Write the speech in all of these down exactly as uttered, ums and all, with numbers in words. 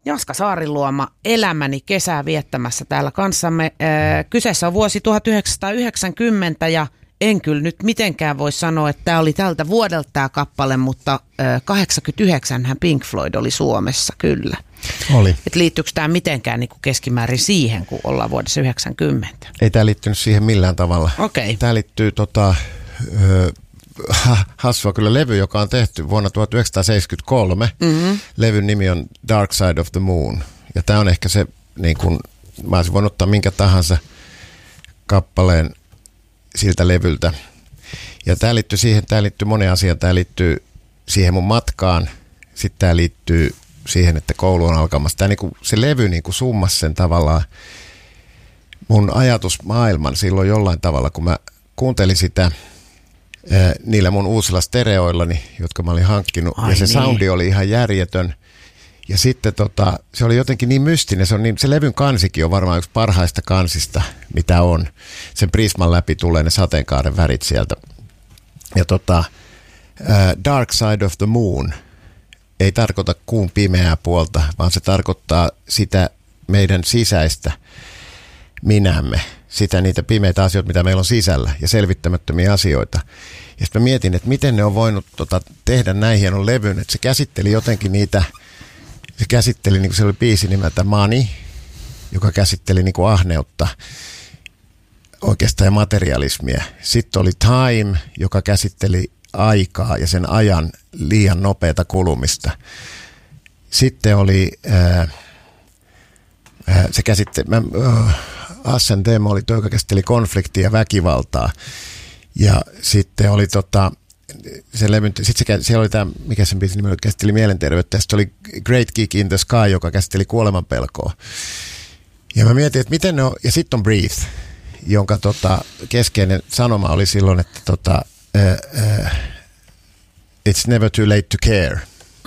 Jaska Saariluoma, elämäni kesää viettämässä täällä kanssamme. Äh, kyseessä on vuosi tuhatyhdeksänsataayhdeksänkymmentä ja en kyllä nyt mitenkään voi sanoa, että tämä oli tältä vuodelta tämä kappale, mutta äh, kahdeksankymmentäyhdeksän hän Pink Floyd oli Suomessa, kyllä. Oli. Et liittyykö tämä mitenkään niin kuin keskimäärin siihen, kun ollaan vuodessa yhdeksänkymmentä? Ei tämä liittynyt siihen millään tavalla. Okei. Okay. Tämä liittyy tota... Öö, hassua kyllä levy, joka on tehty vuonna tuhatyhdeksänsataaseitsemänkymmentäkolme. Mm-hmm. Levyn nimi on Dark Side of the Moon. Ja tämä on ehkä se, niin kun, mä olisin voinut ottaa minkä tahansa kappaleen siltä levyltä. Ja tämä liittyy siihen, tämä liittyy moneen asiaan. Tämä liittyy siihen mun matkaan. Sitten tämä liittyy siihen, että koulu on alkamassa. Tämä, niin kun, se levy niin summasi sen tavallaan mun ajatusmaailman silloin jollain tavalla, kun mä kuuntelin sitä niillä mun uusilla stereoillani, jotka mä olin hankkinut. Ai ja se niin. Soundi oli ihan järjetön. Ja sitten tota, se oli jotenkin niin mystinen. Se, on niin, se levyn kansikin on varmaan yksi parhaista kansista, mitä on. Sen prisman läpi tulee ne sateenkaaren värit sieltä. Ja tota, Dark Side of the Moon ei tarkoita kuun pimeää puolta, vaan se tarkoittaa sitä meidän sisäistä minämme. Sitä niitä pimeitä asioita, mitä meillä on sisällä ja selvittämättömiä asioita. Ja sitten mä mietin, että miten ne on voinut tota, tehdä näin hienon levyn, että se käsitteli jotenkin niitä, se käsitteli, niin kuin se oli biisi nimeltä Money, joka käsitteli niin kuin ahneutta oikeastaan ja materialismia. Sitten oli Time, joka käsitteli aikaa ja sen ajan liian nopeata kulumista. Sitten oli ää, ää, se käsitteli... Mä, äh, Assen teema oli tuo, joka käsitteli konfliktia ja väkivaltaa. Ja sitten oli tota, se levy, sitten se, siellä oli tämä, mikä sen biisin nimi oli, käsitteli mielenterveyttä. Ja sitten oli Great Gig in the Sky, joka käsitteli kuolemanpelkoa. Ja mä mietin, että miten ne on, ja sitten on Breathe, jonka tota, keskeinen sanoma oli silloin, että tota, uh, uh, it's never too late to care.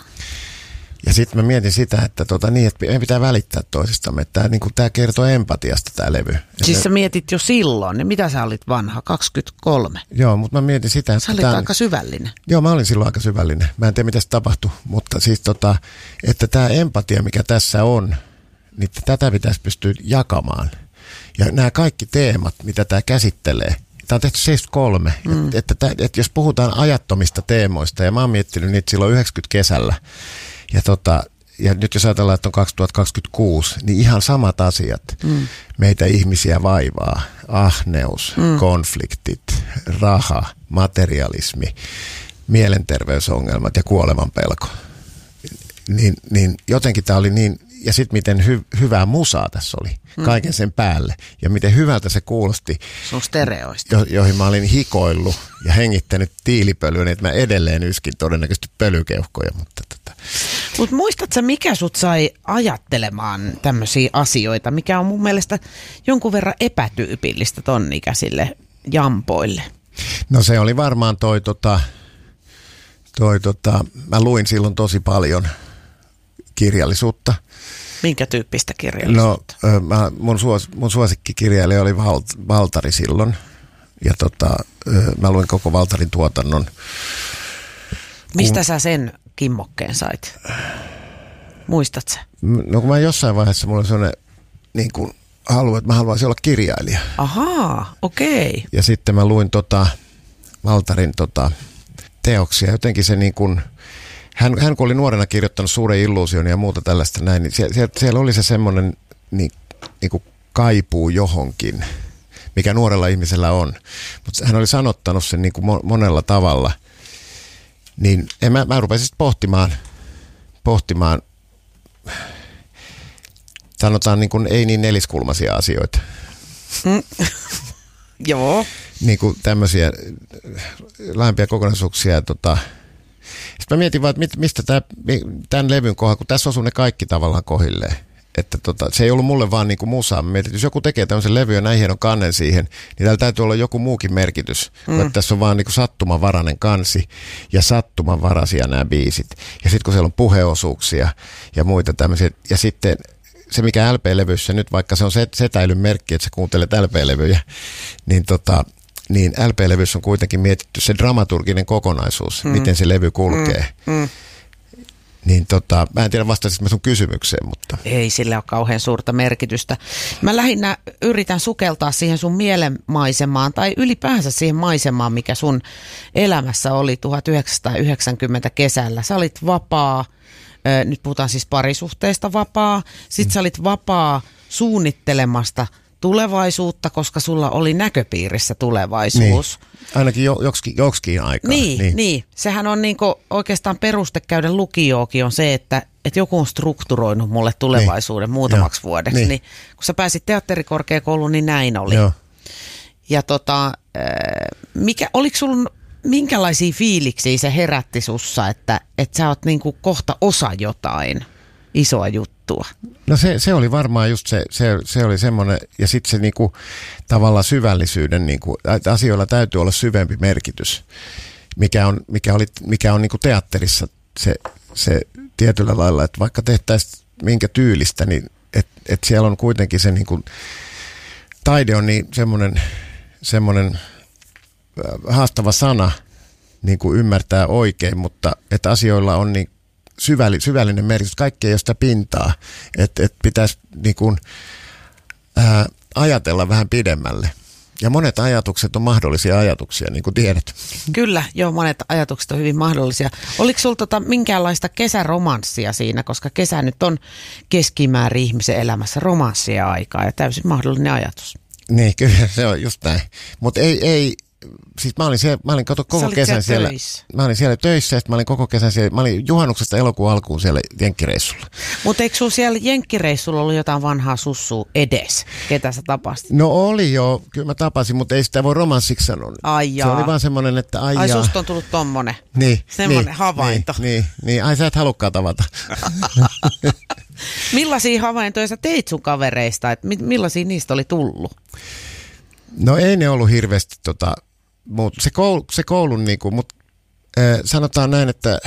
Ja sitten mä mietin sitä, että, tota, niin, että meidän pitää välittää toisistamme. Tämä niin niin kertoo empatiasta tämä levy. Siis sä mietit jo silloin, niin mitä sä olit vanha, kaksikymmentäkolme? Joo, mutta mä mietin sitä. Että sä olit tämän, aika syvällinen. Joo, mä olin silloin aika syvällinen. Mä en tiedä, mitä se tapahtui, mutta siis tota, että tämä empatia, mikä tässä on, niin tätä pitäisi pystyä jakamaan. Ja nämä kaikki teemat, mitä tämä käsittelee, tämä on tehty seitsemänkymmentäkolme, mm. että, että, että, että jos puhutaan ajattomista teemoista, ja mä oon miettinyt niitä silloin yhdeksänkymmentä kesällä, ja, tota, ja nyt jos ajatellaan, että on kaksituhattakaksikymmentäkuusi, niin ihan samat asiat mm. meitä ihmisiä vaivaa. Ahneus, mm. konfliktit, raha, materialismi, mielenterveysongelmat ja kuolemanpelko. Niin, niin jotenkin tämä oli niin, ja sitten miten hy, hyvää musaa tässä oli kaiken sen päälle. Ja miten hyvältä se kuulosti. Sun stereoista. Jo, joihin mä olin hikoillut ja hengittänyt tiilipölyä, niin että mä edelleen yskin todennäköisesti pölykeuhkoja. Mutta tota. Mut muistatko, mikä sut sai ajattelemaan tämmöisiä asioita, mikä on mun mielestä jonkun verran epätyypillistä ton ikäisille jampoille? No se oli varmaan toi, tota, toi tota, mä luin silloin tosi paljon kirjallisuutta. Minkä tyyppistä kirjallisuutta? No mä, mun, suos, mun suosikkikirjailija oli Val, Valtari silloin. Ja tota, mä luin koko Valtarin tuotannon. Mistä kun... sä sen kimmokkeen sait? Muistat sä? No kun mä jossain vaiheessa mulla oli sellainen niin kuin halu, että mä haluaisin olla kirjailija. Ahaa, okei. Okay. Ja sitten mä luin tota, Valtarin tota, teoksia. Jotenkin se niin kuin... Hän, hän kun oli nuorena kirjoittanut Suuren illuusion ja muuta tällaista näin, niin siellä, siellä, siellä oli se semmoinen niin, niin kuin kaipuu johonkin, mikä nuorella ihmisellä on. Mutta hän oli sanottanut sen niin kuin monella tavalla. Niin en, mä, mä rupesin sitten pohtimaan, pohtimaan, sanotaan niin kuin ei niin neliskulmaisia asioita. Mm. Joo. Niin kuin tämmöisiä laajempia kokonaisuuksia ja tota... Sitten mä mietin vaan, että mistä tämä, tämän levyn kohdalla, kun tässä osuu ne kaikki tavallaan kohilleen. Että tota, se ei ollut mulle vaan niin kuin musaa. Mä mietin, että jos joku tekee tämmöisen levyn ja näin hienon kannen siihen, niin täällä täytyy olla joku muukin merkitys. Mm. Että tässä on vaan niin kuin sattumanvarainen kansi ja sattumanvaraisia nämä biisit. Ja sitten kun siellä on puheosuuksia ja muita tämmöisiä. Ja sitten se, mikä L P-levyssä nyt, vaikka se on setäilyn merkki, että sä kuuntelet L P-levyjä, niin tota... niin L P-levyssä on kuitenkin mietitty se dramaturginen kokonaisuus, mm. miten se levy kulkee. Mm. Mm. Niin tota, mä en tiedä vastaisinko mä sun kysymykseen, mutta... Ei sillä ole kauhean suurta merkitystä. Mä lähinnä yritän sukeltaa siihen sun mielenmaisemaan tai ylipäänsä siihen maisemaan, mikä sun elämässä oli tuhatyhdeksänsataayhdeksänkymmentä kesällä. Sä olit vapaa, nyt puhutaan siis parisuhteesta vapaa, sit sä olit vapaa suunnittelemasta tulevaisuutta, koska sulla oli näköpiirissä tulevaisuus. Niin. Ainakin jo, joksikin, joksikin aikaa. Niin, niin. niin, sehän on niinku oikeastaan peruste käydä lukioonkin on se, että, että joku on strukturoinut mulle tulevaisuuden niin. muutamaksi Joo. vuodeksi. Niin. Niin, kun sä pääsit teatterikorkeakouluun, niin näin oli. Joo. Ja tota, mikä, oliko sulla minkälaisia fiiliksiä se herätti sussa, että, että sä oot niinku kohta osa jotain isoa juttua? No se, se oli varmaan just se, se, se oli semmoinen, ja sitten se niinku, tavallaan syvällisyyden, niinku, asioilla täytyy olla syvempi merkitys, mikä on, mikä oli, mikä on niinku teatterissa se, se tietyllä lailla, että vaikka tehtäisiin minkä tyylistä, niin että et siellä on kuitenkin se niinku, taide on niin semmoinen, semmoinen haastava sana niin kuin ymmärtää oikein, mutta että asioilla on niin syvälli, syvällinen merkitys. Kaikki ei ole sitä pintaa, että et pitäisi niin kuin, ää, ajatella vähän pidemmälle. Ja monet ajatukset on mahdollisia ajatuksia, niin kuin tiedät. Kyllä, joo, monet ajatukset on hyvin mahdollisia. Oliko sinulla tota minkäänlaista kesäromanssia siinä, koska kesä nyt on keskimäärin ihmisen elämässä romanssia aikaa ja täysin mahdollinen ajatus. Niin, kyllä se on just näin. Mutta ei, ei, siis mä olin, siellä, mä olin kato koko kesän siellä, töissä. Mä olin siellä töissä ja mä olin koko kesän siellä, mä olin juhannuksesta elokuun alkuun siellä jenkkireissulla. Mutta eikö sinulla siellä jenkkireissulla ollut jotain vanhaa sussua edes, ketä sä tapasit? No oli jo, kyllä mä tapasin, mutta ei sitä voi romanssiksi sanoa. Ai jaa. Se oli vaan semmoinen, että ai Ai jaa. susta on tullut tommonen, niin, semmoinen niin, havainto. Niin, niin, niin, ai sä et halukkaan tavata. Millaisia havaintoja sä teit sun kavereista, että millaisia niistä oli tullut? No ei ne ollut hirveästi tota, mutta se, koulu, se koulun niinku, mutta äh, sanotaan näin, että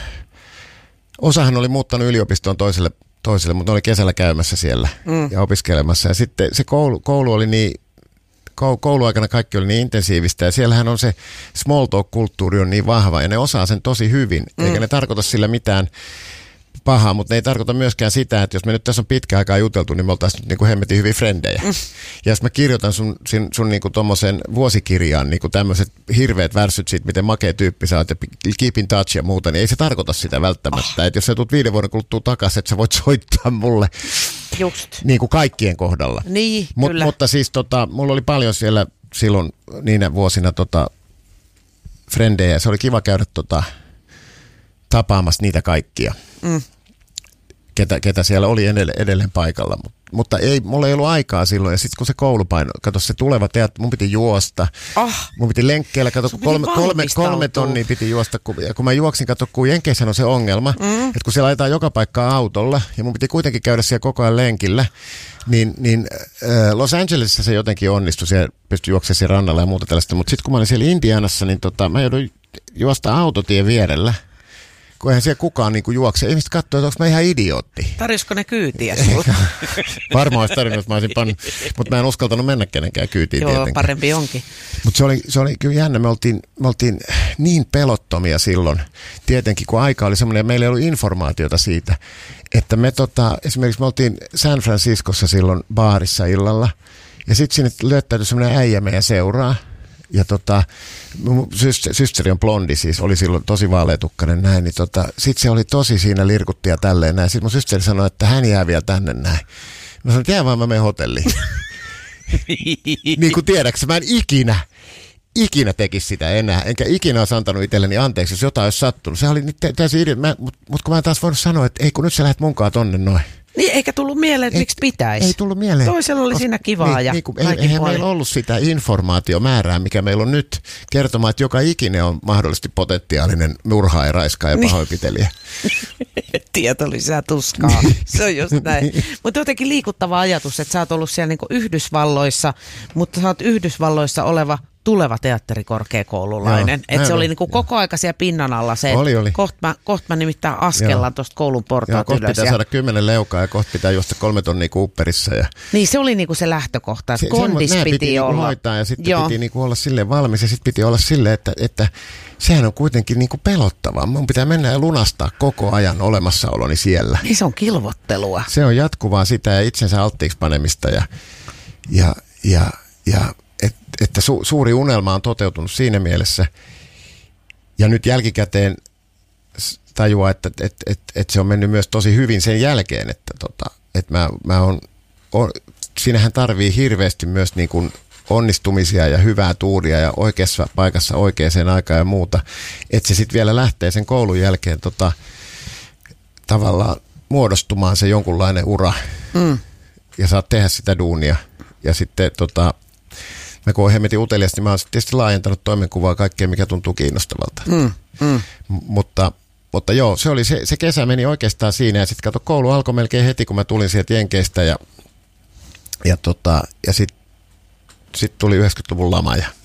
osahan oli muuttanut yliopistoon toiselle, toiselle mutta ne oli kesällä käymässä siellä mm. ja opiskelemassa. Ja sitten se koulu, koulu oli niin, kouluaikana kaikki oli niin intensiivistä ja siellähän on se small talk-kulttuuri on niin vahva ja ne osaa sen tosi hyvin, mm. eikä ne tarkoita sillä mitään pahaa, mutta ne ei tarkoita myöskään sitä, että jos me nyt tässä on pitkä aikaa juteltu, niin me oltaisiin nyt niin kuin hemmetin hyviä frendejä. Mm. Ja jos mä kirjoitan sun, sun, sun niin kuin tommosen vuosikirjaan niin kuin tämmöiset hirveät värssyt siitä, miten makea tyyppi sä oot ja keep in touch ja muuta, niin ei se tarkoita sitä välttämättä. Oh. Että jos sä tulet viiden vuoden kuluttua takaisin, että sä voit soittaa mulle Just. Niin kuin kaikkien kohdalla. Niin, Mut, kyllä. Mutta siis tota, mulla oli paljon siellä silloin niinä vuosina tota, frendejä. Se oli kiva käydä tota, tapaamassa niitä kaikkia. Mm. Ketä, ketä siellä oli edelleen, edelleen paikalla, Mut, mutta ei, mulla ei ollut aikaa silloin, ja sitten kun se koulupaino, kato se tuleva teat, mun piti juosta, oh. mun piti lenkkeillä, kato kolme, kolme, kolme tonnia piti juosta, kun, ja kun mä juoksin, kato kun Jenkeissä on se ongelma, mm. että kun siellä ajetaan joka paikkaa autolla, ja mun piti kuitenkin käydä siellä koko ajan lenkillä, niin, niin äh, Los Angelesissa se jotenkin onnistui, siellä pystyi juoksemaan siellä rannalla ja muuta tällaista, mutta sitten kun mä olin siellä Indianassa, niin tota, mä jouduin juosta autotien vierellä, kun eihän siellä kukaan niinku juokse. Ihmiset katsoo, että onko mä ihan idiootti. Tarjosko ne kyytiä sulla? Varmaan olisi tarvinnut, että mä olisin pannut, mutta mä en uskaltanut mennä kenenkään kyytiin Joo, tietenkin. parempi onkin. Mutta se oli, se oli kyllä jännä. Me oltiin, me oltiin niin pelottomia silloin, tietenkin kun aika oli semmoinen, ja meillä ei ollut informaatiota siitä, että me tota, esimerkiksi me oltiin San Franciscossa silloin baarissa illalla, ja sitten sinne löytäytyi semmoinen äijä meidän seuraa. Ja tota, systeri on blondi siis, oli silloin tosi vaaleatukkainen näin, niin tota, sit se oli tosi siinä lirkutti ja tälleen näin. Sitten mun systeri sanoi, että hän jää vielä tänne näin. Mä sanoin, että jää vaan, mä menen hotelliin. Niin kuin tiedäksä, mä en ikinä, ikinä tekisi sitä enää, enkä ikinä olisi antanut itselleni anteeksi, jos jotain olisi sattunut. Se oli nyt täysin idea, mutta mut kun mä en taas voinut sanoa, että ei kun nyt sä lähdet munkaan tonne noin. Niin, eikä tullut mieleen, että ei, miksi pitäisi. Ei tullut mieleen. Toisella oli siinä kivaa niin, ja niin, ei, eihän puoli. Meillä ollut sitä informaatiomäärää, mikä meillä on nyt kertomaan, että joka ikinen on mahdollisesti potentiaalinen murhaaja, raiskaa ja pahoinpitelijä. Tieto lisää tuskaa. Se on just näin. Mutta jotenkin liikuttava ajatus, että sä oot ollut siellä niinku Yhdysvalloissa, mutta sä oot Yhdysvalloissa oleva tuleva teatterikorkeakoululainen. Että se oli niinku koko aika siellä pinnan alla se, oli, oli. Kohta, mä, kohta mä nimittäin askellaan tuosta koulun portaat ylös. Kohta pitää ja... saada kymmenen leukaa ja kohta pitää juosta kolme tonnia Cooperissa. Ja... Niin se oli niinku se lähtökohta, että se, kondis se, piti, piti olla. Niinku hoitaa ja sitten Joo. piti niinku olla silleen valmis ja sitten piti olla silleen, että, että sehän on kuitenkin niinku pelottavaa. Mun pitää mennä ja lunastaa koko ajan olemassaoloni siellä. Niin se on kilvottelua. Se on jatkuvaa sitä ja itsensä alttiiksi panemista ja, ja, ja, ja et, että su, suuri unelma on toteutunut siinä mielessä. Ja nyt jälkikäteen tajuaa, että, että, että, että se on mennyt myös tosi hyvin sen jälkeen, että, tota, että mä, mä on, on, siinähän tarvii hirveästi myös niin kuin onnistumisia ja hyvää tuuria ja oikeassa paikassa oikeaan aikaan ja muuta, että se sitten vielä lähtee sen koulun jälkeen tota, tavallaan muodostumaan se jonkunlainen ura mm. ja saat tehdä sitä duunia ja sitten tota, mä kun oon hemmetin utelias, niin mä oon tietysti laajentanut toimenkuvaa kaikkea, mikä tuntuu kiinnostavalta. Mm, mm. M- mutta, mutta joo, se, oli se, se kesä meni oikeastaan siinä ja sitten kato, koulu alkoi melkein heti, kun mä tulin sieltä Jenkeistä ja, ja, tota, ja sitten sit tuli yhdeksänkymmentäluvun lama. Ja...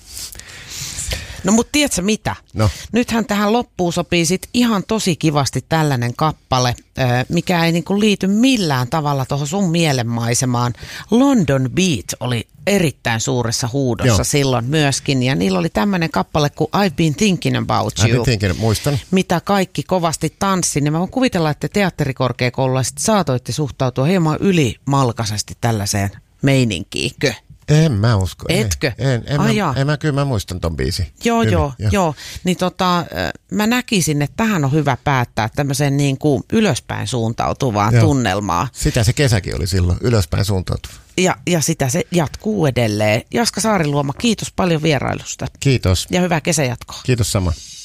No mutta tiedätkö mitä? No. Nythän tähän loppuun sopii sit ihan tosi kivasti tällainen kappale, mikä ei niinku liity millään tavalla tuohon sun mielenmaisemaan. London Beat oli erittäin suuressa huudossa Joo. silloin myöskin, ja niillä oli tämmöinen kappale kuin I've been thinking about you. I've been thinking, muistan. Mitä kaikki kovasti tanssi, niin mä voin kuvitella, että teatterikorkeakoululaiset saatoitte suhtautua hieman ylimalkaisesti tällaiseen meininkiinkö? En mä usko. Etkö? En, en, en, Ai mä, en mä, kyllä mä muistan ton biisin. Joo, kyllä, joo, jo. joo. Niin tota, mä näkisin, että tähän on hyvä päättää tämmöiseen niin kuin ylöspäin suuntautuvaan joo. tunnelmaan. Sitä se kesäkin oli silloin, ylöspäin suuntautuva. Ja, ja sitä se jatkuu edelleen. Jaska Saariluoma, kiitos paljon vierailusta. Kiitos. Ja hyvää kesäjatkoa. Kiitos sama.